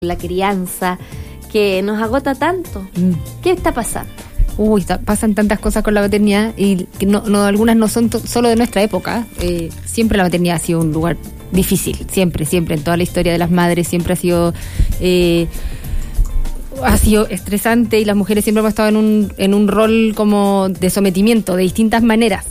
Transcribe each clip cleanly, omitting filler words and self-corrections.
la crianza, que nos agota tanto. ¿Qué está pasando? Pasan tantas cosas con la maternidad y que no algunas no son solo de nuestra época. Siempre la maternidad ha sido un lugar difícil, siempre, en toda la historia de las madres siempre ha sido estresante, y las mujeres siempre hemos estado en un rol como de sometimiento de distintas maneras.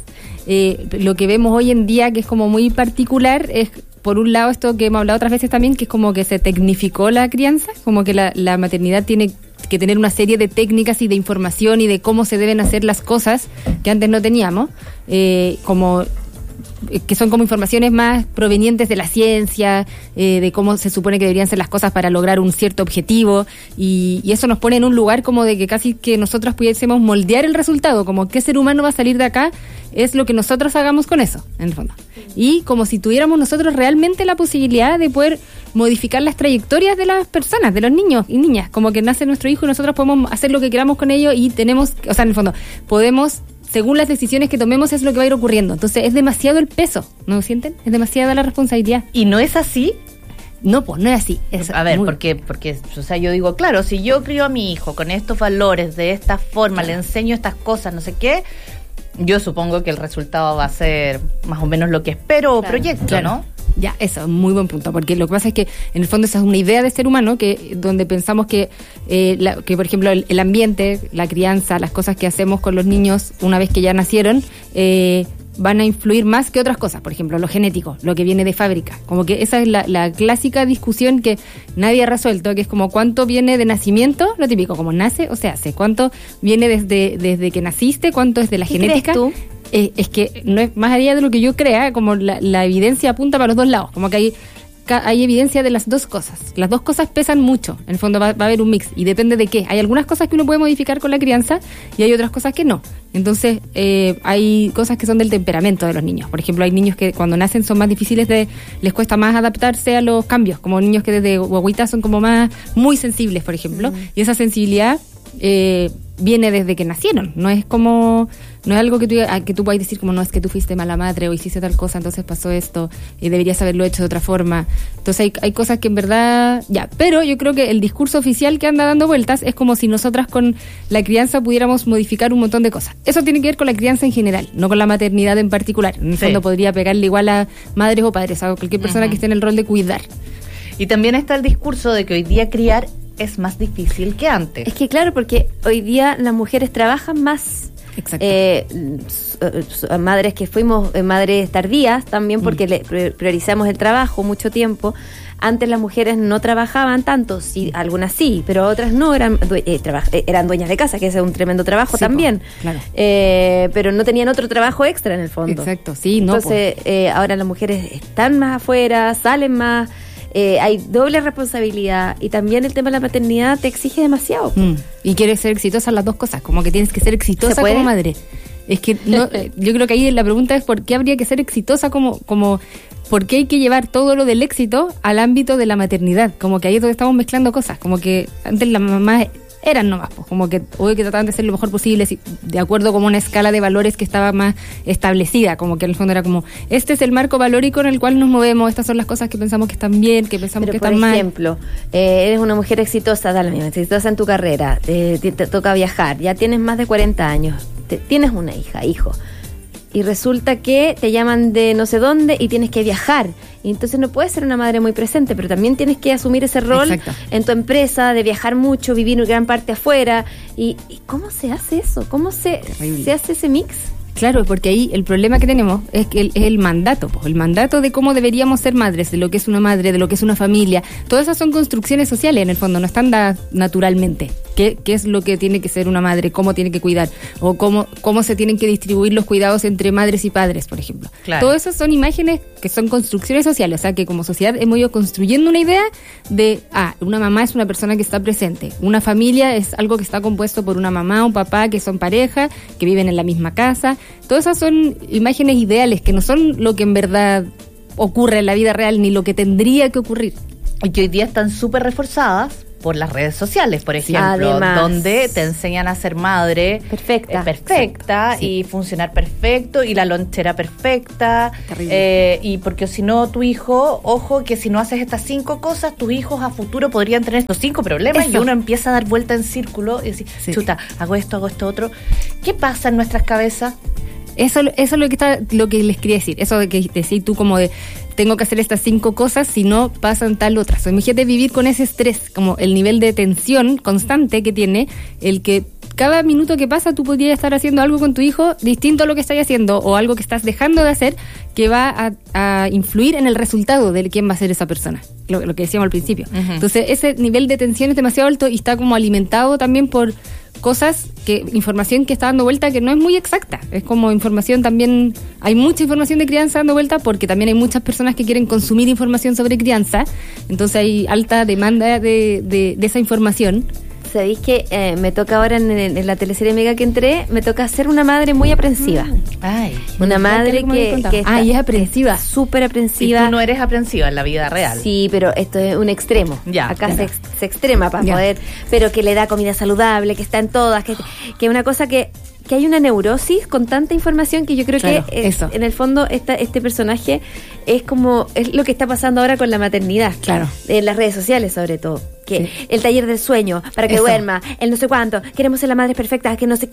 Lo que vemos hoy en día, que es como muy particular, es por un lado esto que hemos hablado otras veces también, que es como que se tecnificó la crianza, como que la maternidad tiene que tener una serie de técnicas y de información y de cómo se deben hacer las cosas que antes no teníamos, como que son como informaciones más provenientes de la ciencia, de cómo se supone que deberían ser las cosas para lograr un cierto objetivo, y eso nos pone en un lugar como de que casi que nosotras pudiésemos moldear el resultado, como qué ser humano va a salir de acá, es lo que nosotros hagamos con eso, en el fondo. Y como si tuviéramos nosotros realmente la posibilidad de poder modificar las trayectorias de las personas, de los niños y niñas, como que nace nuestro hijo y nosotros podemos hacer lo que queramos con ellos y tenemos, o sea, en el fondo, podemos, según las decisiones que tomemos, es lo que va a ir ocurriendo. Entonces es demasiado el peso, ¿no lo sienten? Es demasiada la responsabilidad. ¿Y no es así? No, pues no es así. A ver, porque, o sea, yo digo, claro, si yo crío a mi hijo con estos valores, de esta forma, le enseño estas cosas, no sé qué, yo supongo que el resultado va a ser más o menos lo que espero o proyecto, ¿no? Ya, eso es un muy buen punto, porque lo que pasa es que en el fondo esa es una idea de ser humano donde pensamos que por ejemplo el ambiente, la crianza, las cosas que hacemos con los niños una vez que ya nacieron, van a influir más que otras cosas, por ejemplo lo genético, lo que viene de fábrica, como que esa es la clásica discusión que nadie ha resuelto, que es como cuánto viene de nacimiento, lo típico, como nace o se hace, cuánto viene desde que naciste, cuánto es de la genética. ¿Crees tú? Es que no es más allá de lo que yo crea, como la evidencia apunta para los dos lados, como que hay evidencia de las dos cosas. Las dos cosas pesan mucho, en el fondo va a haber un mix, y depende de qué. Hay algunas cosas que uno puede modificar con la crianza y hay otras cosas que no. Entonces hay cosas que son del temperamento de los niños. Por ejemplo, hay niños que cuando nacen son más difíciles, les cuesta más adaptarse a los cambios, como niños que desde guaguitas son como muy sensibles, por ejemplo, y esa sensibilidad viene desde que nacieron, no es algo que tú puedas decir como no, es que tú fuiste mala madre o hiciste tal cosa, entonces pasó esto y deberías haberlo hecho de otra forma. Entonces hay cosas que en verdad pero yo creo que el discurso oficial que anda dando vueltas es como si nosotras con la crianza pudiéramos modificar un montón de cosas. Eso tiene que ver con la crianza en general, no con la maternidad en particular. En el fondo podría pegarle igual a madres o padres, a cualquier persona que esté en el rol de cuidar. Y también está el discurso de que hoy día criar es más difícil que antes. Es que claro, porque hoy día las mujeres trabajan más. Exacto. Madres que fuimos madres tardías también porque priorizamos el trabajo mucho tiempo. Antes las mujeres no trabajaban tanto, sí, algunas sí, pero otras no, eran dueñas de casa, que ese es un tremendo trabajo también. Claro. Pero no tenían otro trabajo extra en el fondo. Exacto, sí, Entonces, ahora las mujeres están más afuera, salen más. Hay doble responsabilidad, y también el tema de la maternidad te exige demasiado. Y quieres ser exitosa en las dos cosas, como que tienes que ser exitosa como madre. Es que yo creo que ahí la pregunta es por qué habría que ser exitosa como por qué hay que llevar todo lo del éxito al ámbito de la maternidad, como que ahí es donde estamos mezclando cosas, como que antes las mamás eran nomás, pues, como que hoy que trataban de ser lo mejor posible, de acuerdo como una escala de valores que estaba más establecida, como que en el fondo era como, este es el marco valórico en el cual nos movemos, estas son las cosas que pensamos que están bien, que pensamos que están mal. Por ejemplo, eres una mujer exitosa, exitosa en tu carrera, te toca viajar, ya tienes más de 40 años, tienes una hijo, y resulta que te llaman de no sé dónde y tienes que viajar, y entonces no puedes ser una madre muy presente, pero también tienes que asumir ese rol. Exacto. En tu empresa, de viajar mucho, vivir gran parte afuera, y ¿cómo se hace eso? ¿Cómo se hace ese mix? Claro, porque ahí el problema que tenemos es que es el mandato, pues, el mandato de cómo deberíamos ser madres, de lo que es una madre, de lo que es una familia. Todas esas son construcciones sociales, en el fondo, no están dadas naturalmente. ¿Qué es lo que tiene que ser una madre? ¿Cómo tiene que cuidar? O cómo se tienen que distribuir los cuidados entre madres y padres, por ejemplo. Claro. Todas esas son imágenes que son construcciones sociales, o sea que como sociedad hemos ido construyendo una idea de, una mamá es una persona que está presente, una familia es algo que está compuesto por una mamá, un papá, que son pareja, que viven en la misma casa. Todas esas son imágenes ideales que no son lo que en verdad ocurre en la vida real, ni lo que tendría que ocurrir. Y que hoy día están súper reforzadas por las redes sociales, por ejemplo, Además, donde te enseñan a ser madre perfecta y funcionar perfecto y la lonchera perfecta, y porque si no tu hijo, ojo que si no haces estas 5 cosas, tus hijos a futuro podrían tener estos 5 problemas. Eso. Y uno empieza a dar vuelta en círculo y decir, chuta, hago esto otro. ¿Qué pasa en nuestras cabezas? Eso es lo que les quería decir. Eso de que decís tú como de tengo que hacer estas 5 cosas, si no pasan tal otras. Imagínate vivir con ese estrés, como el nivel de tensión constante que tiene, el que cada minuto que pasa tú podrías estar haciendo algo con tu hijo distinto a lo que estás haciendo o algo que estás dejando de hacer que va a influir en el resultado de quién va a ser esa persona, lo que decíamos al principio. Uh-huh. Entonces ese nivel de tensión es demasiado alto y está como alimentado también por información que está dando vuelta que no es muy exacta. Es como información también, hay mucha información de crianza dando vuelta porque también hay muchas personas que quieren consumir información sobre crianza, entonces hay alta demanda de esa información. ¿Sabéis que me toca ahora en la teleserie Mega que entré? Me toca ser una madre muy aprensiva. Ay, Una madre que está, es aprensiva. Súper aprensiva. Y tú no eres aprensiva en la vida real. Sí, pero esto es un extremo. Ya, acá ya. se extrema para poder, pero que le da comida saludable, que está en todas, que es una cosa que hay una neurosis con tanta información que yo creo Claro, que eso. en el fondo este personaje es lo que está pasando ahora con la maternidad. Claro. En las redes sociales sobre todo. Que Sí. el taller del sueño, para que Eso. duerma, el no sé cuánto, queremos ser la madre perfecta, que no sé,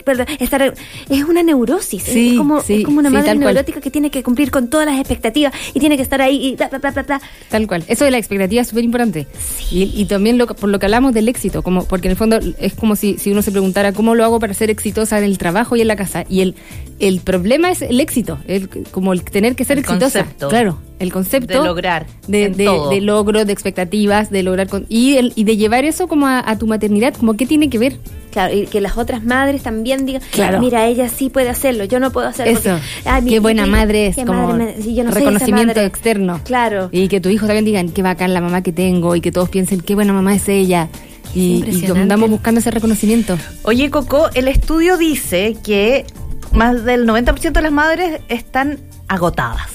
es una neurosis, Sí, es como una sí, madre tal cual. neurótica que tiene que cumplir con todas las expectativas y tiene que estar ahí y bla, bla, bla, bla, bla. Tal cual. Eso de la expectativa es súper importante. Y también por lo que hablamos del éxito, porque en el fondo es como si uno se preguntara cómo lo hago para ser exitosa en el trabajo y en la casa. Y el problema es el éxito, como el tener que ser El exitosa. concepto. Claro, el concepto De lograr. de logro, de expectativas, de lograr y de llevar eso como a tu maternidad, como qué tiene que ver. Claro, y que las otras madres también digan, Claro. mira, ella sí puede hacerlo, yo no puedo hacerlo. Eso, porque, qué buena madre es, qué como si yo no soy esa reconocimiento madre. externo. Claro. Y que tu hijo también digan, qué bacán la mamá que tengo, y que todos piensen, qué buena mamá es ella. Y impresionante. andamos buscando ese reconocimiento. Oye, Coco, el estudio dice que más del 90% de las madres están agotadas,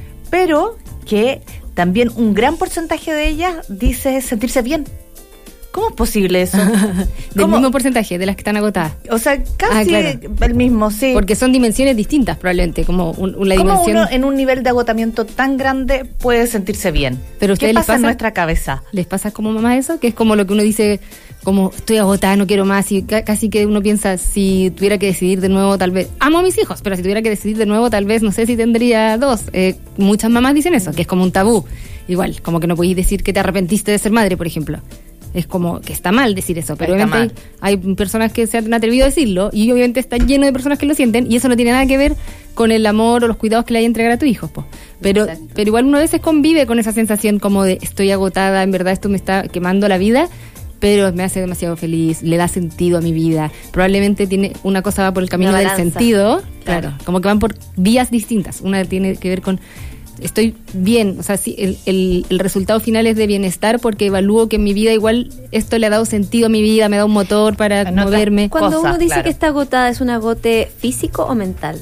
pero que también un gran porcentaje de ellas dice sentirse bien. ¿Cómo es posible eso? Del ¿Cómo? mismo porcentaje de las que están agotadas. O sea, casi claro. el mismo, sí. Porque son dimensiones distintas probablemente, como la ¿Cómo dimensión... uno en un nivel de agotamiento tan grande puede sentirse bien? Pero ¿Qué ustedes pasa les en pasa- nuestra cabeza? ¿Les pasa como mamá eso? Que es como lo que uno dice, como estoy agotada, no quiero más, y casi que uno piensa, si tuviera que decidir de nuevo, tal vez, amo a mis hijos, pero si tuviera que decidir de nuevo, tal vez, no sé si tendría 2. Muchas mamás dicen eso, que es como un tabú. Igual, como que no podéis decir que te arrepentiste de ser madre, por ejemplo. Es como que está mal decir eso, pero Está obviamente hay personas que se han atrevido a decirlo y obviamente está lleno de personas que lo sienten y eso no tiene nada que ver con el amor o los cuidados que le hay que entregar a tu hijo, po. Pero igual uno a veces convive con esa sensación como de estoy agotada, en verdad esto me está quemando la vida, pero me hace demasiado feliz, le da sentido a mi vida. Probablemente tiene una cosa va por el camino Una del balanza. sentido, Claro. como que van por vías distintas. Una tiene que ver con estoy bien, o sea, sí, el resultado final es de bienestar porque evalúo que en mi vida igual esto le ha dado sentido a mi vida, me da un motor para En otras moverme. Cuando cosas, uno dice claro. que está agotada, ¿es un agote físico o mental?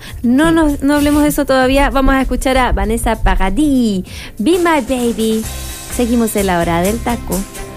No hablemos de eso todavía. Vamos a escuchar a Vanessa Paradis, Be My Baby. Seguimos en la hora del taco.